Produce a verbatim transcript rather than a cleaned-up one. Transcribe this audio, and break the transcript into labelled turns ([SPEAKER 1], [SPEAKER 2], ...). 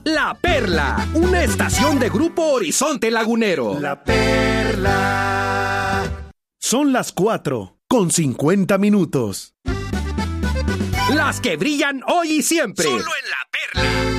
[SPEAKER 1] La Perla, una estación de Grupo Horizonte Lagunero.
[SPEAKER 2] La Perla.
[SPEAKER 3] Son las cuatro con cincuenta minutos.
[SPEAKER 1] Las que brillan hoy y siempre.
[SPEAKER 4] Solo en La Perla.